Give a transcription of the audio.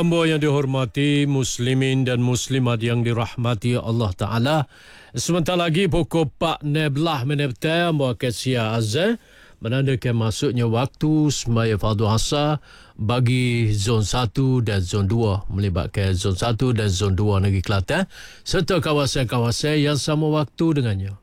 Hamba yang dihormati muslimin dan muslimat yang dirahmati Allah Ta'ala. Sebentar lagi pukul 4.12 hamba akan siar azan menandakan masuknya waktu sembahyang fardu asar bagi zon 1 dan zon 2, melibatkan zon 1 dan zon 2 negeri Kelantan serta kawasan-kawasan yang sama waktu dengannya.